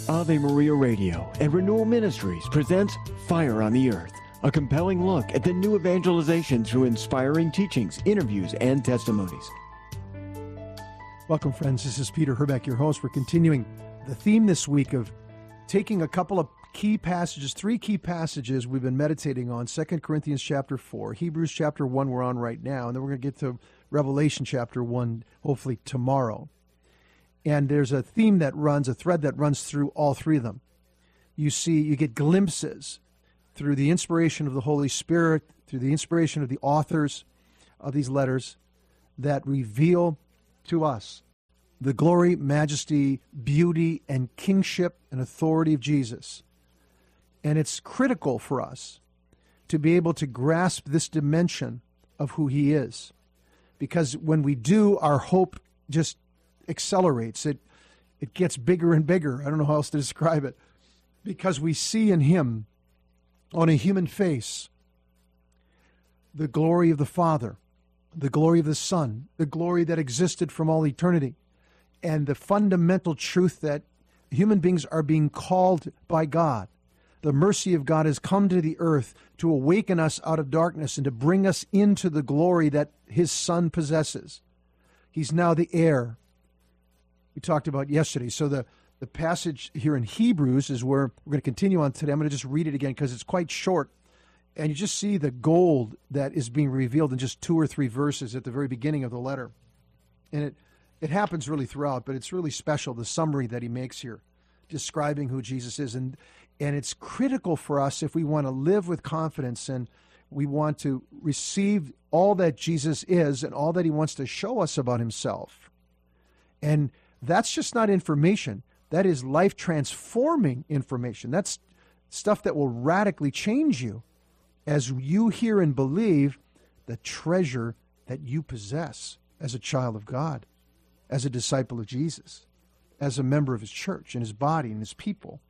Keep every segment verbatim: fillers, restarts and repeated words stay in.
Ave Maria Radio and Renewal Ministries presents Fire on the Earth, a compelling look at the new evangelization through inspiring teachings, interviews, and testimonies. Welcome, friends. This is Peter Herbeck, your host. We're continuing the theme this week of taking a couple of key passages, three key passages we've been meditating on, Second Corinthians chapter four, Hebrews chapter one we're on right now, and then we're going to get to Revelation chapter one, hopefully tomorrow. And there's a theme that runs, a thread that runs through all three of them. You see, you get glimpses through the inspiration of the Holy Spirit, through the inspiration of the authors of these letters that reveal to us the glory, majesty, beauty, and kingship and authority of Jesus. And it's critical for us to be able to grasp this dimension of who he is. Because when we do, our hope just accelerates. It, it gets bigger and bigger. I don't know how else to describe it. Because we see in him, on a human face, the glory of the Father, the glory of the Son, the glory that existed from all eternity, and the fundamental truth that human beings are being called by God. The mercy of God has come to the earth to awaken us out of darkness and to bring us into the glory that his Son possesses. He's now the heir. We talked about yesterday. So the, the passage here in Hebrews is where we're going to continue on today. I'm going to just read it again because it's quite short. And you just see the gold that is being revealed in just two or three verses at the very beginning of the letter. And it, it happens really throughout, but it's really special, the summary that he makes here, describing who Jesus is. And And it's critical for us if we want to live with confidence and we want to receive all that Jesus is and all that he wants to show us about himself. And that's just not information. That is life-transforming information. That's stuff that will radically change you as you hear and believe the treasure that you possess as a child of God, as a disciple of Jesus, as a member of his church and his body and his people.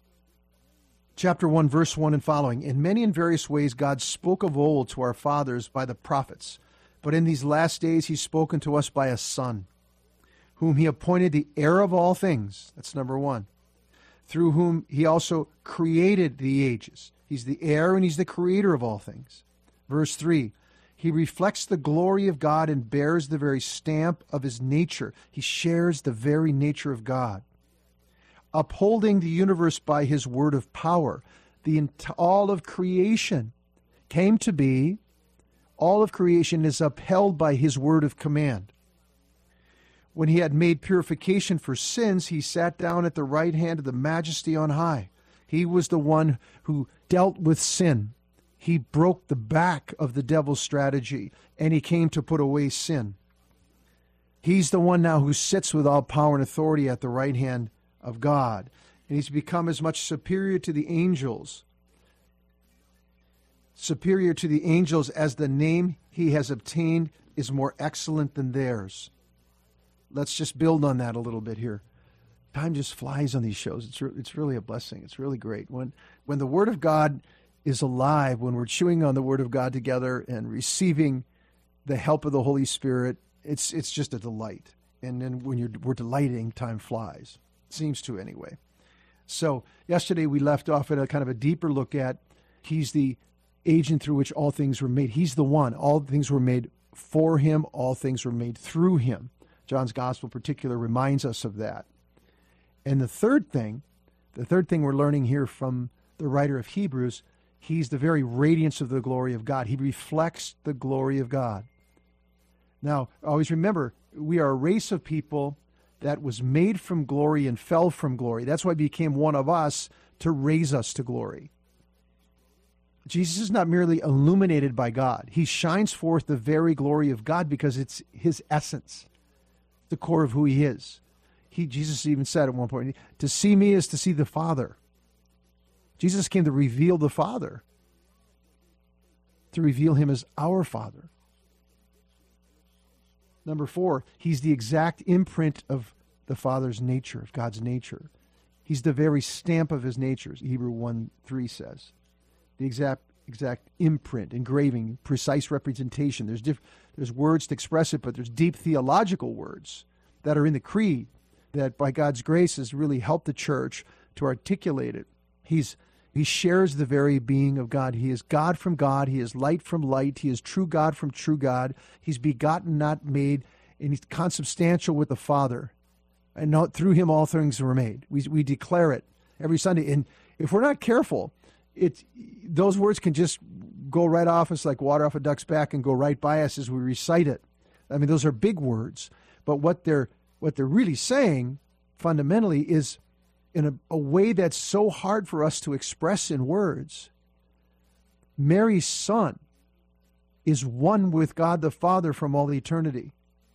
Chapter one, verse one and following. In many and various ways God spoke of old to our fathers by the prophets, but in these last days he's spoken to us by a Son, whom he appointed the heir of all things. That's number one. Through whom he also created the ages. He's the heir and he's the creator of all things. Verse three. He reflects the glory of God and bears the very stamp of his nature. He shares the very nature of God. Upholding the universe by his word of power. The all of creation came to be. All of creation is upheld by his word of command. When he had made purification for sins, he sat down at the right hand of the majesty on high. He was the one who dealt with sin. He broke the back of the devil's strategy, and he came to put away sin. He's the one now who sits with all power and authority at the right hand of God. And he's become as much superior to the angels, superior to the angels as the name he has obtained is more excellent than theirs. Let's just build on that a little bit here. Time just flies on these shows. It's re- it's really a blessing. It's really great. When when the Word of God is alive, when we're chewing on the Word of God together and receiving the help of the Holy Spirit, it's it's just a delight. And then when you're we're delighting, time flies. Seems to anyway. So yesterday we left off at a kind of a deeper look at he's the agent through which all things were made. He's the one. All things were made for him. All things were made through him. John's Gospel in particular reminds us of that. And the third thing, the third thing we're learning here from the writer of Hebrews, he's the very radiance of the glory of God. He reflects the glory of God. Now, always remember, we are a race of people that was made from glory and fell from glory. That's why he became one of us to raise us to glory. Jesus is not merely illuminated by God. He shines forth the very glory of God because it's his essence, the core of who he is. He, Jesus even said at one point, to see me is to see the Father. Jesus came to reveal the Father, to reveal him as our Father. Number four, he's the exact imprint of the Father's nature, of God's nature. He's the very stamp of his nature, Hebrews one three says. The exact exact imprint, engraving, precise representation. There's diff- there's words to express it, but there's deep theological words that are in the creed that by God's grace has really helped the church to articulate it. He's He shares the very being of God. He is God from God. He is light from light. He is true God from true God. He's begotten, not made, and he's consubstantial with the Father. And not, through him all things were made. We we declare it every Sunday. And if we're not careful, it those words can just go right off us like water off a duck's back and go right by us as we recite it. I mean, those are big words. But what they're what they're really saying fundamentally is, in a, a way that's so hard for us to express in words, Mary's Son is one with God the Father from all eternity.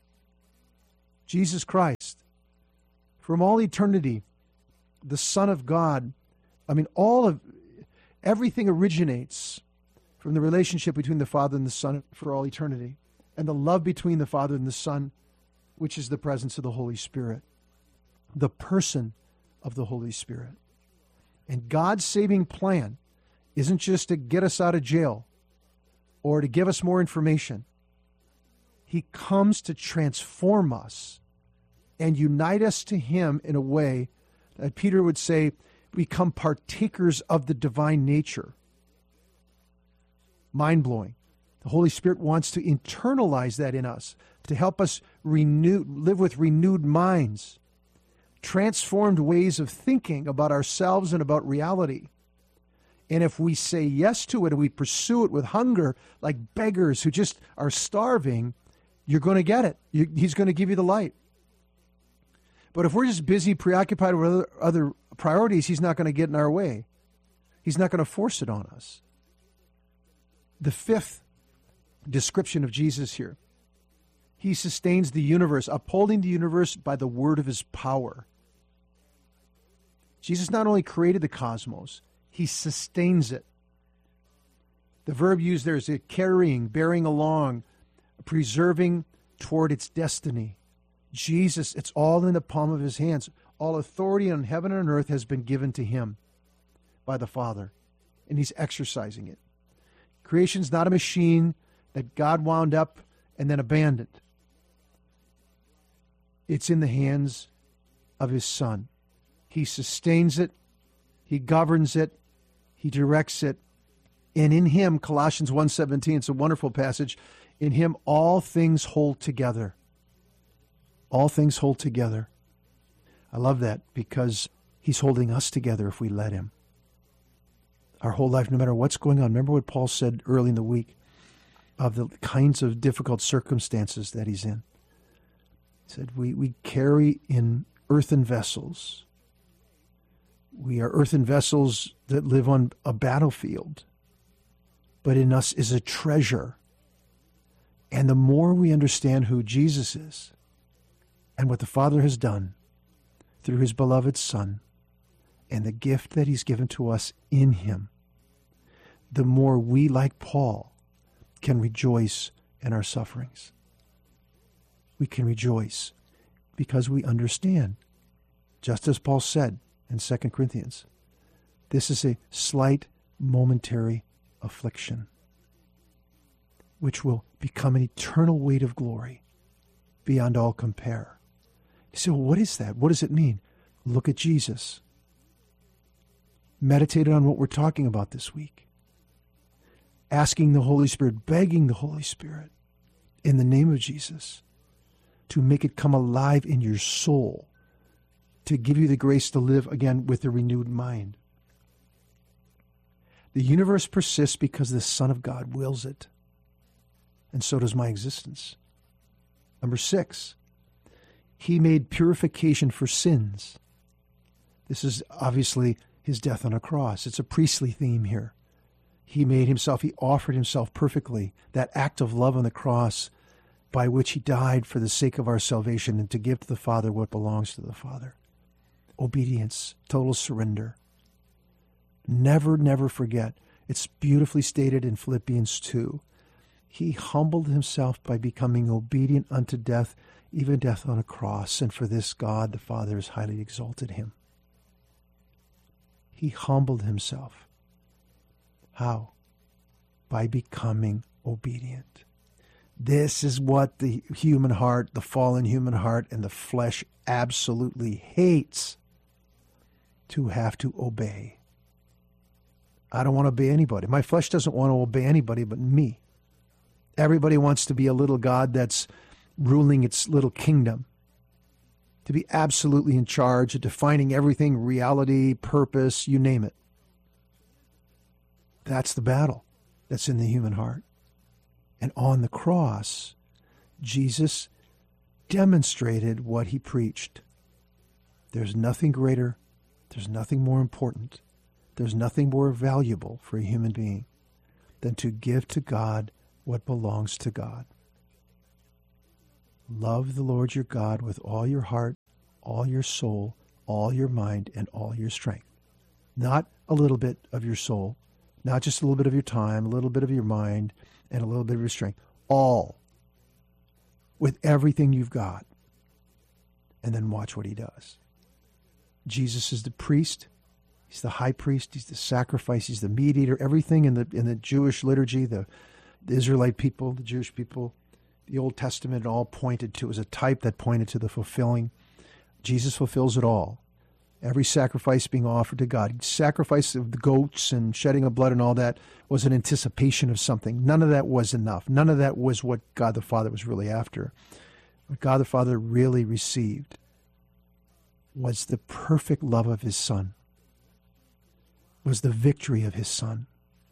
Jesus Christ, from all eternity, the Son of God. I mean, all of everything originates from the relationship between the Father and the Son for all eternity, and the love between the Father and the Son, which is the presence of the Holy Spirit, the person of the Holy Spirit. And God's saving plan isn't just to get us out of jail or to give us more information. He comes to transform us and unite us to him in a way that Peter would say, become partakers of the divine nature. Mind-blowing. The Holy Spirit wants to internalize that in us, to help us renew, live with renewed minds, transformed ways of thinking about ourselves and about reality. And if we say yes to it and we pursue it with hunger, like beggars who just are starving, you're going to get it. You, he's going to give you the light. But if we're just busy, preoccupied with other, other priorities, he's not going to get in our way. He's not going to force it on us. The fifth description of Jesus here. He sustains the universe, upholding the universe by the word of his power. Jesus not only created the cosmos, he sustains it. The verb used there is a carrying, bearing along, preserving toward its destiny. Jesus, it's all in the palm of his hands. All authority on heaven and on earth has been given to him by the Father, and he's exercising it. Creation's not a machine that God wound up and then abandoned. It's in the hands of his Son. He sustains it, he governs it, he directs it, and in him, Colossians one seventeen, it's a wonderful passage, in him all things hold together. All things hold together. I love that because he's holding us together if we let him. Our whole life, no matter what's going on. Remember what Paul said early in the week of the kinds of difficult circumstances that he's in. He said, we, we carry in earthen vessels. We are earthen vessels that live on a battlefield. But in us is a treasure. And the more we understand who Jesus is and what the Father has done through his beloved Son and the gift that he's given to us in him, the more we, like Paul, can rejoice in our sufferings. We can rejoice because we understand, just as Paul said in Second Corinthians, this is a slight momentary affliction, which will become an eternal weight of glory beyond all compare. You say, well, what is that? What does it mean? Look at Jesus. Meditate on what we're talking about this week. Asking the Holy Spirit, begging the Holy Spirit in the name of Jesus to make it come alive in your soul, to give you the grace to live again with a renewed mind. The universe persists because the Son of God wills it. And so does my existence. Number six, he made purification for sins. This is obviously his death on a cross. It's a priestly theme here. He made himself, he offered himself perfectly, that act of love on the cross by which he died for the sake of our salvation and to give to the Father what belongs to the Father. Obedience, total surrender. Never, never forget. It's beautifully stated in Philippians two. He humbled himself by becoming obedient unto death, even death on a cross, and for this God the Father has highly exalted him. He humbled himself. How? By becoming obedient. This is what the human heart, the fallen human heart, and the flesh absolutely hates. to have to obey. I don't want to obey anybody. My flesh doesn't want to obey anybody but me. Everybody wants to be a little God that's ruling its little kingdom, to be absolutely in charge of defining everything, reality, purpose, you name it. That's the battle that's in the human heart. And on the cross, Jesus demonstrated what he preached. There's nothing greater, there's nothing more important, there's nothing more valuable for a human being than to give to God what belongs to God. Love the Lord your God with all your heart, all your soul, all your mind, and all your strength. Not a little bit of your soul, not just a little bit of your time, a little bit of your mind, and a little bit of your strength. All. With everything you've got. And then watch what he does. Jesus is the priest. He's the high priest. He's the sacrifice. He's the mediator. Everything in the in the Jewish liturgy, the, the Israelite people, the Jewish people, the Old Testament, it all pointed to, it was a type that pointed to the fulfilling. Jesus fulfills it all. Every sacrifice being offered to God. Sacrifice of the goats and shedding of blood and all that was an anticipation of something. None of that was enough. None of that was what God the Father was really after. What God the Father really received was the perfect love of his Son, was the victory of his Son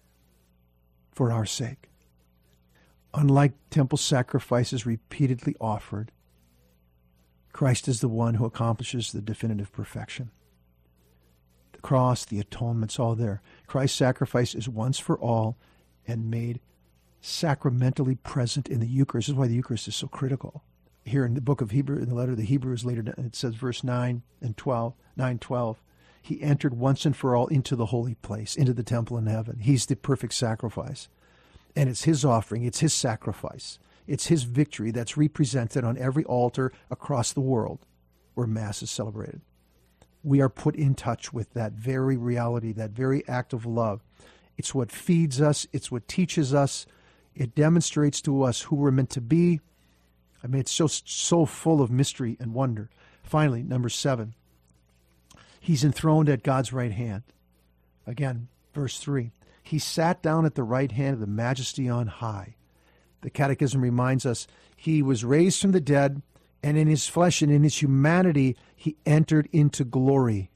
for our sake. Unlike temple sacrifices repeatedly offered, Christ is the one who accomplishes the definitive perfection. The cross, the atonement's all there. Christ's sacrifice is once for all and made sacramentally present in the Eucharist. This is why the Eucharist is so critical. Here in the book of Hebrew, in the letter of the Hebrews later, it says verse nine and twelve, nine, twelve, he entered once and for all into the holy place, into the temple in heaven. He's the perfect sacrifice. And it's his offering, it's his sacrifice. It's his victory that's represented on every altar across the world where Mass is celebrated. We are put in touch with that very reality, that very act of love. It's what feeds us. It's what teaches us. It demonstrates to us who we're meant to be. I mean, it's so, so full of mystery and wonder. Finally, number seven, he's enthroned at God's right hand. Again, verse three, he sat down at the right hand of the Majesty on high. The Catechism reminds us he was raised from the dead, and in his flesh and in his humanity, he entered into glory.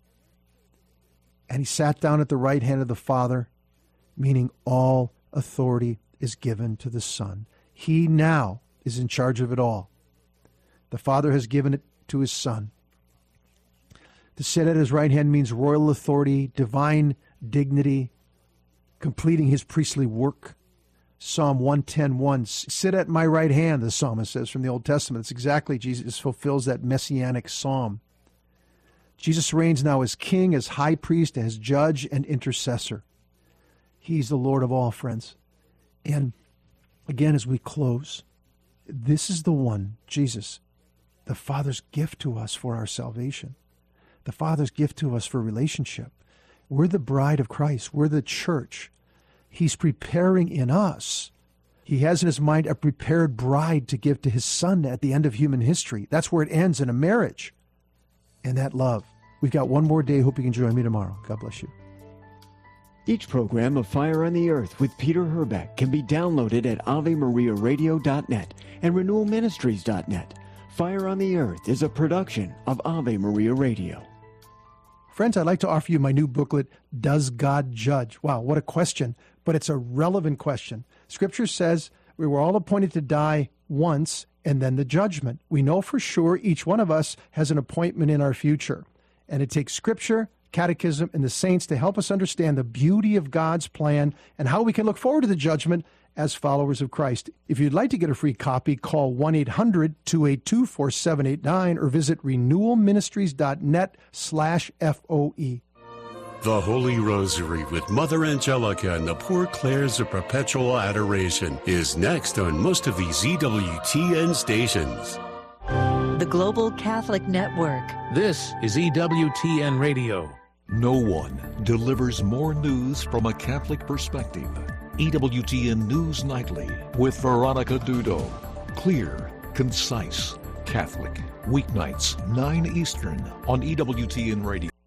And he sat down at the right hand of the Father, meaning all authority is given to the Son. He now is in charge of it all. The Father has given it to his Son. To sit at his right hand means royal authority, divine dignity, completing his priestly work. Psalm one ten one, sit at my right hand, the psalmist says from the Old Testament. It's exactly, Jesus fulfills that messianic psalm. Jesus reigns now as king, as high priest, as judge and intercessor. He's the Lord of all, friends. And again, as we close, this is the one, Jesus, the Father's gift to us for our salvation. The Father's gift to us for relationship. We're the bride of Christ. We're the church. He's preparing in us. He has in his mind a prepared bride to give to his Son at the end of human history. That's where it ends, in a marriage. And that love. We've got one more day. Hope you can join me tomorrow. God bless you. Each program of Fire on the Earth with Peter Herbeck can be downloaded at ave maria radio dot net and renewal ministries dot net. Fire on the Earth is a production of Ave Maria Radio. Friends, I'd like to offer you my new booklet, Does God Judge? Wow, what a question, but it's a relevant question. Scripture says we were all appointed to die once and then the judgment. We know for sure each one of us has an appointment in our future. And it takes Scripture, Catechism, and the saints to help us understand the beauty of God's plan and how we can look forward to the judgment as followers of Christ. If you'd like to get a free copy, call one eight hundred two eight two four seven eight nine or visit renewal ministries dot net slash F O E. The Holy Rosary with Mother Angelica and the Poor Clares of Perpetual Adoration is next on most of these E W T N stations. The Global Catholic Network. This is E W T N Radio. No one delivers more news from a Catholic perspective. E W T N News Nightly with Veronica Dudo. Clear, concise, Catholic. Weeknights, nine Eastern on E W T N Radio.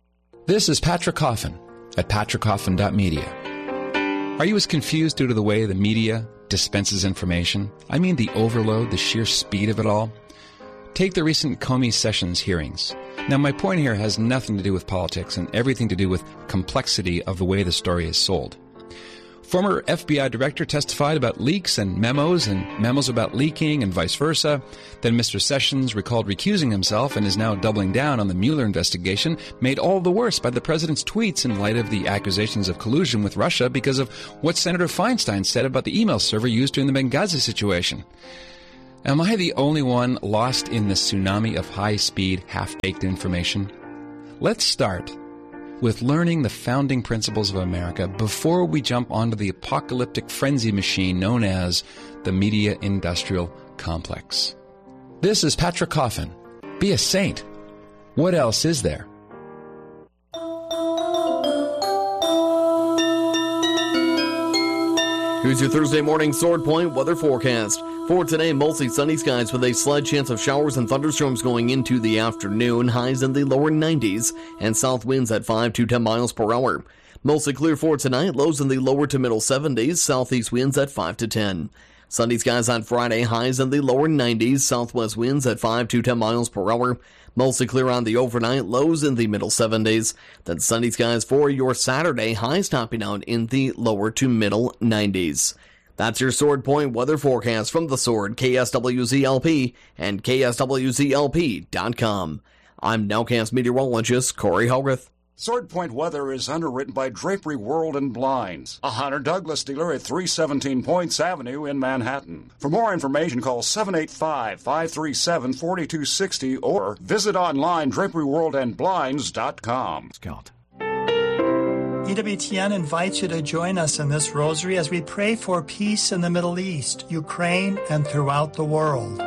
This is Patrick Coffin at patrick coffin dot media. Are you as confused due to the way the media dispenses information? I mean the overload, the sheer speed of it all. Take the recent Comey Sessions hearings. Now, my point here has nothing to do with politics and everything to do with complexity of the way the story is sold. Former F B I director testified about leaks and memos and memos about leaking and vice versa. Then Mister Sessions recalled recusing himself and is now doubling down on the Mueller investigation, made all the worse by the president's tweets in light of the accusations of collusion with Russia because of what Senator Feinstein said about the email server used during the Benghazi situation. Am I the only one lost in the tsunami of high-speed, half-baked information? Let's start with learning the founding principles of America before we jump onto the apocalyptic frenzy machine known as the media industrial complex. This is Patrick Coffin. Be a saint. What else is there? Here's your Thursday morning Sword Point weather forecast. For today, mostly sunny skies with a slight chance of showers and thunderstorms going into the afternoon. Highs in the lower nineties and south winds at five to ten miles per hour. Mostly clear for tonight. Lows in the lower to middle seventies. Southeast winds at five to ten. Sunny skies on Friday. Highs in the lower nineties. Southwest winds at five to ten miles per hour. Mostly clear on the overnight, lows in the middle seventies. Then sunny skies for your Saturday, highs topping out in the lower to middle nineties. That's your Sword Point weather forecast from The Sword, K S W Z L P, and K S W Z L P dot com. I'm Nowcast meteorologist Corey Hogarth. Sword Point weather is underwritten by Drapery World and Blinds, a Hunter Douglas dealer at three seventeen Points Avenue in Manhattan. For more information, call seven eight five, five three seven, four two six zero or visit online drapery world and blinds dot com. Scout. E W T N invites you to join us in this rosary as we pray for peace in the Middle East, Ukraine, and throughout the world.